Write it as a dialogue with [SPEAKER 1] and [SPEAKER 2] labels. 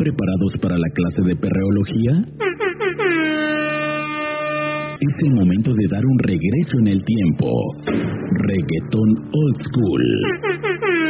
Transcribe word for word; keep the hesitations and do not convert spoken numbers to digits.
[SPEAKER 1] preparados para la clase de perreología? Es el momento de dar un regreso en el tiempo. Reggaetón Old School.